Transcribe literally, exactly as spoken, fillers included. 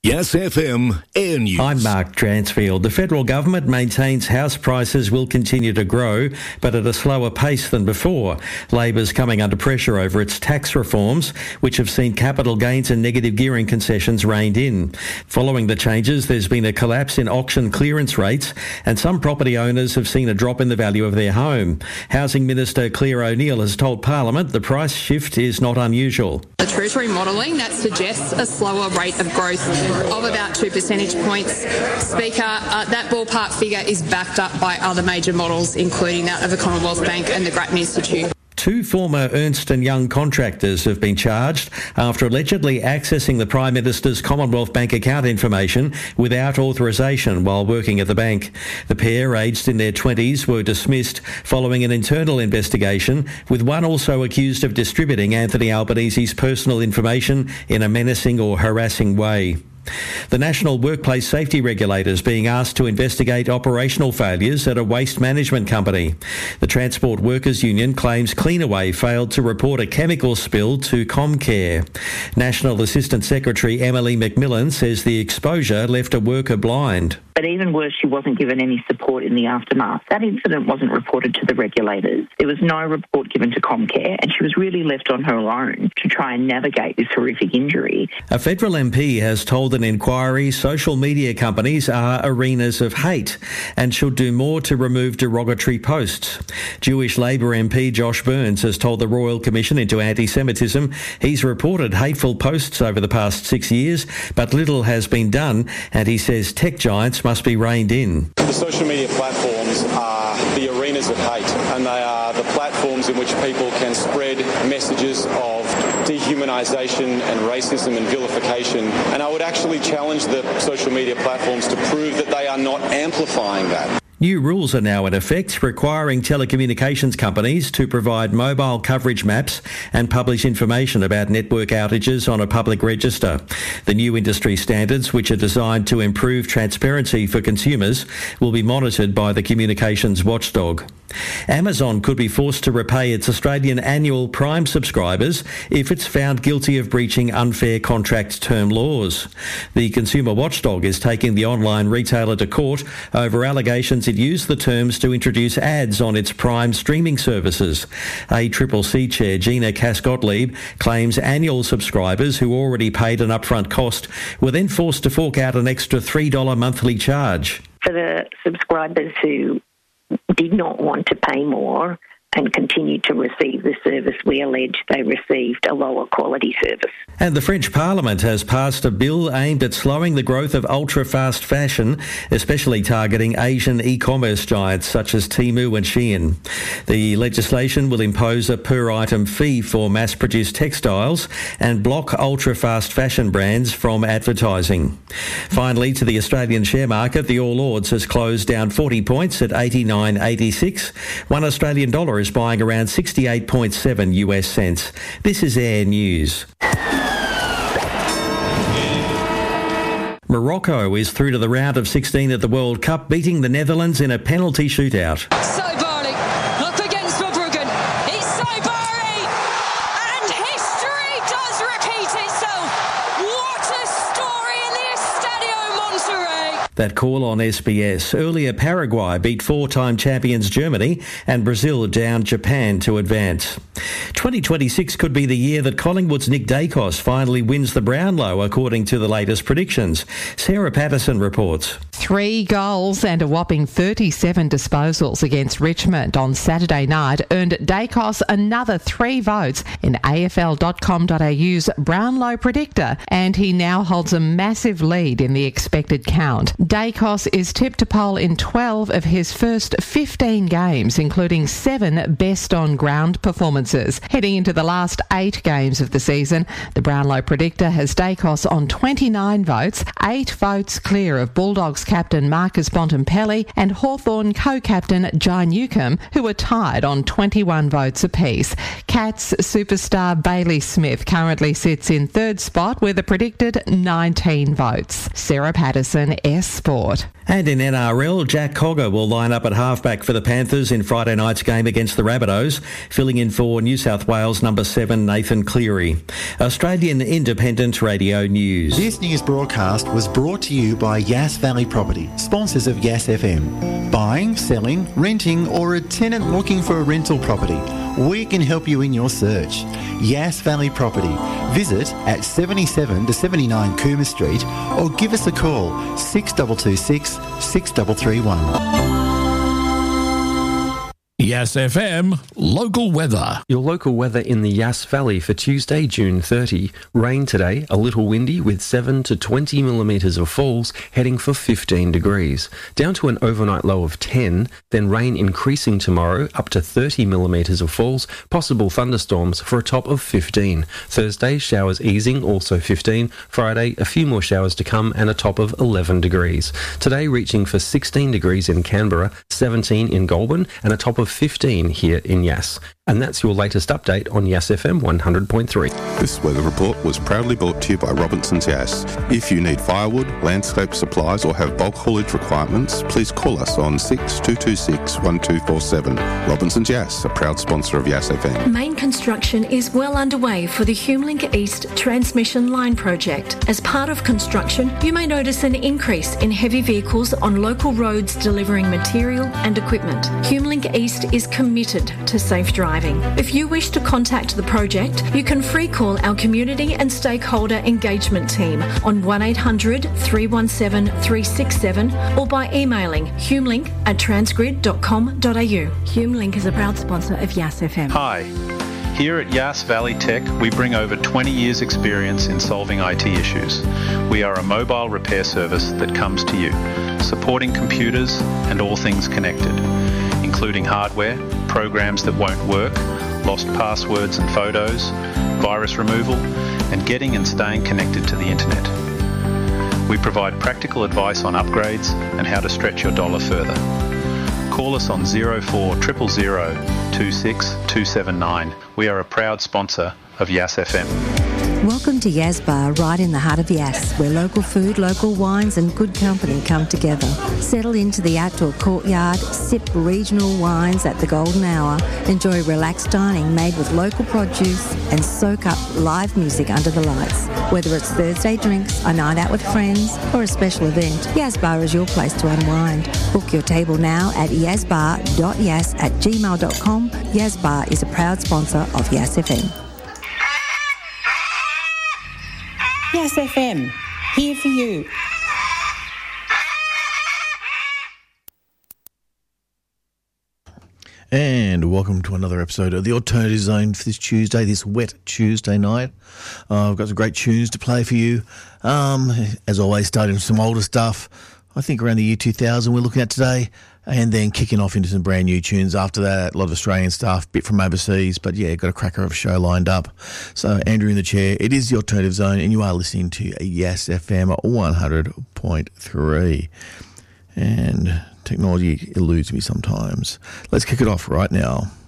Yes F M Air News. I'm Mark Dransfield. The federal government maintains house prices will continue to grow, but at a slower pace than before. Labor's coming under pressure over its tax reforms, which have seen capital gains and negative gearing concessions reined in. Following the changes, there's been a collapse in auction clearance rates, and some property owners have seen a drop in the value of their home. Housing Minister Claire O'Neil has told Parliament the price shift is not unusual. The Treasury modelling that suggests a slower rate of growth of about two percentage points. Speaker, uh, that ballpark figure is backed up by other major models, including that of the Commonwealth Bank and the Grattan Institute. Two former Ernst and Young contractors have been charged after allegedly accessing the Prime Minister's Commonwealth Bank account information without authorisation while working at the bank. The pair, aged in their twenties, were dismissed following an internal investigation, with one also accused of distributing Anthony Albanese's personal information in a menacing or harassing way. The National Workplace Safety Regulator is being asked to investigate operational failures at a waste management company. The Transport Workers Union claims Cleanaway failed to report a chemical spill to Comcare. National Assistant Secretary Emily McMillan says the exposure left a worker blind. But even worse, she wasn't given any support in the aftermath. That incident wasn't reported to the regulators. There was no report given to Comcare, and she was really left on her own to try and navigate this horrific injury. A federal M P has told an inquiry social media companies are arenas of hate and should do more to remove derogatory posts. Jewish Labor M P Josh Burns has told the Royal Commission into Anti-Semitism he's reported hateful posts over the past six years, but little has been done, and he says tech giants must be reined in. The social media platforms are the arenas of hate, and they are the platforms in which people can spread messages of dehumanisation and racism and vilification. And I would actually challenge the social media platforms to prove that they are not amplifying that. New rules are now in effect, requiring telecommunications companies to provide mobile coverage maps and publish information about network outages on a public register. The new industry standards, which are designed to improve transparency for consumers, will be monitored by the communications watchdog. Amazon could be forced to repay its Australian annual Prime subscribers if it's found guilty of breaching unfair contract term laws. The consumer watchdog is taking the online retailer to court over allegations it used the terms to introduce ads on its Prime streaming services. A C C C chair, Gina Cass-Gottlieb, claims annual subscribers who already paid an upfront cost were then forced to fork out an extra three dollars monthly charge. For the subscribers who did not want to pay more and continued to receive the service, we allege they received a lower quality service. And the French Parliament has passed a bill aimed at slowing the growth of ultra-fast fashion, especially targeting Asian e-commerce giants such as Temu and Shein. The legislation will impose a per-item fee for mass-produced textiles and block ultra-fast fashion brands from advertising. Finally, to the Australian share market, the All Ords has closed down forty points at eighty-nine eighty-six. One Australian dollar is buying around sixty-eight point seven U S cents. This is Air News. Morocco is through to the round of sixteen at the World Cup, beating the Netherlands in a penalty shootout. Saibari up against Verbruggen. It's Saibari! And history does repeat itself. What a story in the Estadio Monterrey. That call on S B S. Earlier, Paraguay beat four-time champions Germany and Brazil downed Japan to advance. twenty twenty-six could be the year that Collingwood's Nick Dacos finally wins the Brownlow, according to the latest predictions. Sarah Patterson reports. Three goals and a whopping thirty-seven disposals against Richmond on Saturday night earned Dacos another three votes in A F L dot com dot A U's Brownlow predictor, and he now holds a massive lead in the expected count. Dacos is tipped to poll in twelve of his first fifteen games, including seven best-on-ground performances. Heading into the last eight games of the season, the Brownlow predictor has Dacos on twenty-nine votes, eight votes clear of Bulldogs captain Marcus Bontempelli and Hawthorn co-captain Jai Newcombe, who are tied on twenty-one votes apiece. Cats superstar Bailey Smith currently sits in third spot with a predicted nineteen votes. Sarah Patterson, S Sport. And in N R L, Jack Cogger will line up at halfback for the Panthers in Friday night's game against the Rabbitohs, filling in for New South Wales number seven Nathan Cleary. Australian Independent Radio News. This news broadcast was brought to you by Yass Valley Property, sponsors of Yass F M. Buying, selling, renting, or a tenant looking for a rental property, we can help you in your search. Yass Valley Property. Visit at seventy-seven to seventy-nine Coomer Street or give us a call six two two six, six three three one. Yass F M local weather. Your local weather in the Yass Valley for Tuesday, June thirtieth. Rain today, a little windy with seven to twenty millimetres of falls, heading for fifteen degrees. Down to an overnight low of ten, then rain increasing tomorrow up to thirty millimetres of falls, possible thunderstorms for a top of fifteen. Thursday, showers easing, also fifteen. Friday, a few more showers to come and a top of eleven degrees. Today reaching for sixteen degrees in Canberra, seventeen in Goulburn and a top of fifteen here in Yass. And that's your latest update on Yass F M one hundred point three. This weather report was proudly brought to you by Robinson's Yass. If you need firewood, landscape supplies or have bulk haulage requirements, please call us on six two two six, one two four seven. Robinson's Yass, a proud sponsor of Yass F M. Main construction is well underway for the HumeLink East transmission line project. As part of construction, you may notice an increase in heavy vehicles on local roads delivering material and equipment. HumeLink East is committed to safe driving. If you wish to contact the project, you can free call our community and stakeholder engagement team on one eight hundred, three one seven, three six seven or by emailing humelink at transgrid dot com dot a u. HumeLink is a proud sponsor of Yass F M. Hi. Here at Yass Valley Tech, we bring over twenty years experience in solving I T issues. We are a mobile repair service that comes to you, supporting computers and all things connected, including hardware, programs that won't work, lost passwords and photos, virus removal, and getting and staying connected to the internet. We provide practical advice on upgrades and how to stretch your dollar further. Call us on zero four zero zero zero two six two seven nine. We are a proud sponsor of Yass F M. Welcome to Yass Bar, right in the heart of Yass, where local food, local wines and good company come together. Settle into the outdoor courtyard, sip regional wines at the golden hour, enjoy relaxed dining made with local produce and soak up live music under the lights. Whether it's Thursday drinks, a night out with friends or a special event, Yass Bar is your place to unwind. Book your table now at yassbar dot yass at gmail dot com. Yass Bar is a proud sponsor of Yass F M. Yass F M, here for you. And welcome to another episode of the Alternative Zone for this Tuesday, this wet Tuesday night. Uh, I've got some great tunes to play for you. Um, as always, starting with some older stuff. I think around the year two thousand we're looking at today, and then kicking off into some brand new tunes after that. A lot of Australian stuff, bit from overseas, but yeah, got a cracker of a show lined up. So Andrew in the chair, it is the Alternative Zone, and you are listening to Yass F M one hundred point three. And technology eludes me sometimes. Let's kick it off right now.